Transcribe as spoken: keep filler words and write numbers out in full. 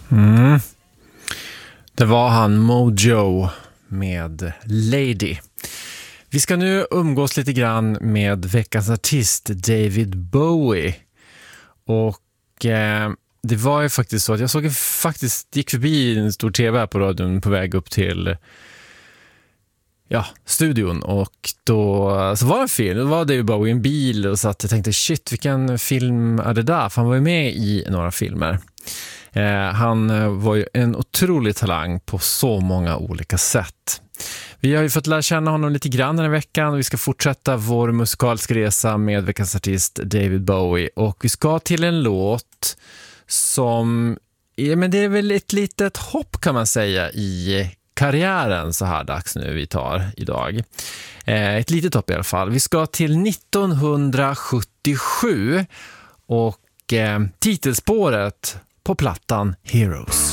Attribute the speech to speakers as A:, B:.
A: Mm. Det var han Mojo med Lady. Vi ska nu umgås lite grann med veckans artist David Bowie. Och eh, det var ju faktiskt så att jag såg faktiskt gick förbi en stor tv här på radion på väg upp till ja, studion, och då så var det en film, då var David Bowie i en bil, och så att jag tänkte shit, vilken film är det där? För han var ju med i några filmer. Eh, han var ju en otrolig talang på så många olika sätt. Vi har ju fått lära känna honom lite grann den här veckan, och vi ska fortsätta vår musikaliska resa med veckans artist David Bowie. Och vi ska till en låt som, ja, men det är väl ett litet hopp kan man säga i karriären så här dags nu vi tar idag. Eh, ett litet hopp i alla fall. Vi ska till nittonhundrasjuttiosju och eh, titelspåret på plattan Heroes.